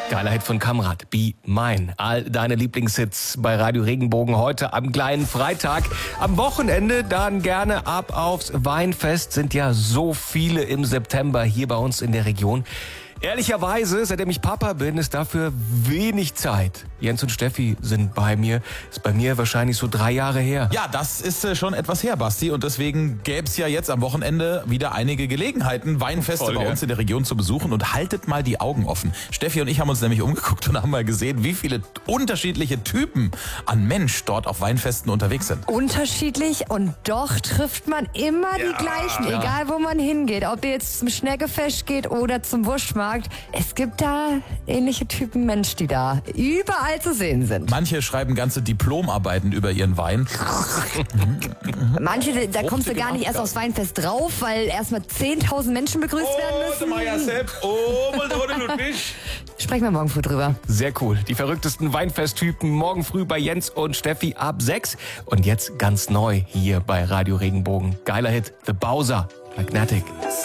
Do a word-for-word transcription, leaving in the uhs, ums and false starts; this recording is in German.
Geiler Hit von Kamrat, Be Mine. All deine Lieblingshits bei Radio Regenbogen heute am kleinen Freitag. Am Wochenende dann gerne ab aufs Weinfest. Sind ja so viele im September hier bei uns in der Region. Ehrlicherweise, seitdem ich Papa bin, ist dafür wenig Zeit. Jens und Steffi sind bei mir. Ist bei mir wahrscheinlich so drei Jahre her. Ja, das ist äh, schon etwas her, Basti. Und deswegen gäbe es ja jetzt am Wochenende wieder einige Gelegenheiten, Weinfeste Voll, bei ja. uns in der Region zu besuchen. Und haltet mal die Augen offen. Steffi und ich haben uns nämlich umgeguckt und haben mal gesehen, wie viele unterschiedliche Typen an Mensch dort auf Weinfesten unterwegs sind. Unterschiedlich und doch trifft man immer die gleichen, ja. egal wo man hingeht. Ob ihr jetzt zum Schneckefest geht oder zum Wurstmarkt. Es gibt da ähnliche Typen Mensch, die da überall zu sehen sind. Manche schreiben ganze Diplomarbeiten über ihren Wein. Manche, da kommst du gar nicht erst aufs Weinfest drauf, weil erstmal zehntausend Menschen begrüßt werden müssen. Sprechen wir morgen früh drüber. Sehr cool. Die verrücktesten Weinfesttypen morgen früh bei Jens und Steffi ab sechs. Und jetzt ganz neu hier bei Radio Regenbogen. Geiler Hit, The Bowser, Magnetic.